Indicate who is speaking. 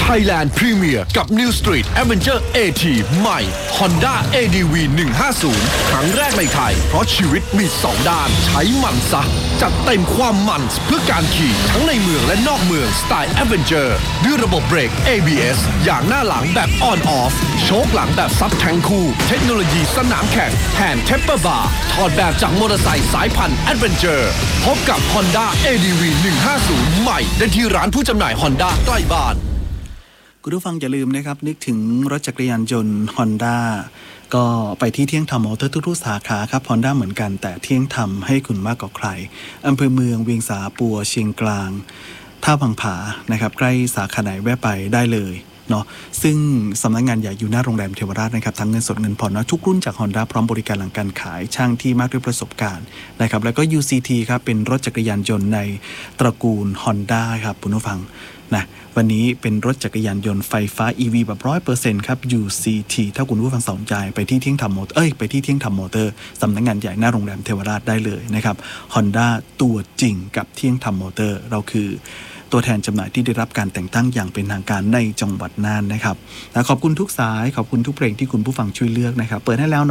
Speaker 1: Thailand Premier กับ New Street Avenger AT ใหม่ Honda ADV 150ครั้งแรกในไทยเพราะชีวิตมี2ด้านใช้มันซะจัดเต็มความมันเพื่อการขี่ทั้งในเมืองและนอกเมืองสไตล์ Avenger ด้วยระบบเบรก ABS อย่างหน้าหลังแบบ On Off โชคหลังแบบซับแทงคู่เทคโนโลยีสนามแข่งแฮนด์เทปเปอร์บาร์ถอดแบบจากมอเตอร์ไซค์สายพันธุ์ Adventure พบกับ Honda ADV 150ใหม่ได้ที่ร้านผู้จำหน่าย Honda ใกล้บ้าน
Speaker 2: คุณผู้ฟังอย่าลืมนะครับนึกถึงรถจักรยานยนต์ Honda ก็ไปที่เที่ยงธรรมมอเตอร์ทุกๆสาขาครับ Honda เหมือนกันแต่เที่ยงธรรมให้คุณมากกว่าใครอำเภอเมืองเวียงสาปัวเชียงกลางท่าพังผานะครับใกล้สาขาไหนแวะไปได้เลยเนาะซึ่งสำนักงานใหญ่อยู่หน้าโรงแรมเทวราชนะครับทั้งเงินสดเงินผ่อนนะทุกรุ่นจาก Honda พร้อมบริการหลังการขายช่างที่มากด้วยประสบการณ์นะครับแล้วก็ UCT ครับเป็นรถจักรยานยนต์ในตระกูล Honda ครับคุณผู้ฟังนะวันนี้เป็นรถจักรยานยนต์ไฟฟ้า EV แบบ 100% ครับ UCT ถ้าคุณผู้ฟังสนใจไปที่เที่ยงธรรมมอเตอร์ไปที่เที่ยงธรรมมอเตอร์สำนักงานใหญ่หน้าโรงแรมเทวราชได้เลยนะครับ Honda ตัวจริงกับเที่ยงธรรมมอเตอร์เราคือตัวแทนจำหน่ายที่ได้รับการแต่งตั้งอย่างเป็นทางการในจังหวัดน่านนะครับขอบคุณทุกสายขอบคุณทุกเพลงที่คุณผู้ฟังช่วยเลือกนะครับเปิดให้แล้ว